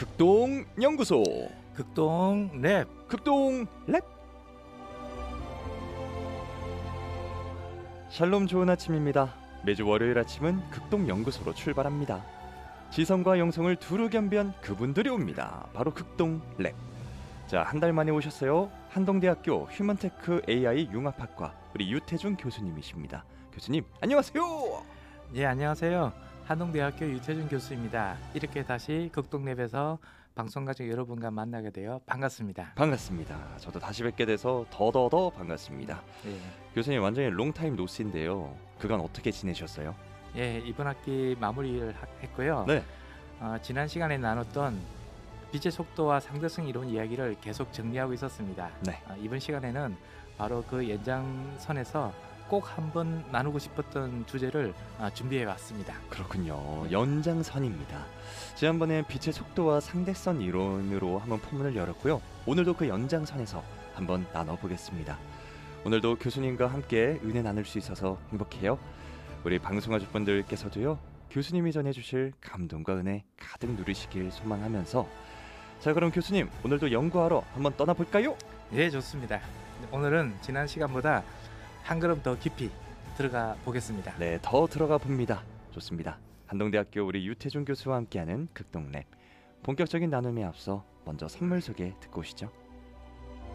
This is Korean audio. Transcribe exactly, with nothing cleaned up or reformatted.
극동 연구소 극동 랩 극동 랩. 샬롬, 좋은 아침입니다. 매주 월요일 아침은 극동 연구소로 출발합니다. 지성과 영성을 두루 겸비한 그분들이 옵니다. 바로 극동 랩. 자, 한 달 만에 오셨어요. 한동대학교 휴먼테크 에이아이 융합학과 우리 유태준 교수님이십니다. 교수님 안녕하세요. 예, 안녕하세요. 한동대학교 유태준 교수입니다. 이렇게 다시 극동랩에서 방송가족 여러분과 만나게 되어 반갑습니다. 반갑습니다. 저도 다시 뵙게 돼서 더더더 반갑습니다. 예, 교수님 완전히 롱타임 노스인데요. 그간 어떻게 지내셨어요? 예 이번 학기 마무리를 하- 했고요. 네. 어, 지난 시간에 나눴던 빛의 속도와 상대성 이론 이야기를 계속 정리하고 있었습니다. 네. 어, 이번 시간에는 바로 그 연장선에서 꼭 한번 나누고 싶었던 주제를 어, 준비해 왔습니다. 그렇군요. 연장선입니다. 지난번에 빛의 속도와 상대선 이론으로 한번 포문을 열었고요. 오늘도 그 연장선에서 한번 나눠보겠습니다. 오늘도 교수님과 함께 은혜 나눌 수 있어서 행복해요. 우리 방송가족분들께서도요, 교수님이 전해주실 감동과 은혜 가득 누리시길 소망하면서, 자, 그럼 교수님 오늘도 연구하러 한번 떠나볼까요? 예, 좋습니다. 오늘은 지난 시간보다 한 걸음 더 깊이 들어가 보겠습니다. 네, 더 들어가 봅니다. 좋습니다. 한동대학교 우리 유태준 교수와 함께하는 극동랩. 본격적인 나눔에 앞서 먼저 선물 소개 듣고 오시죠.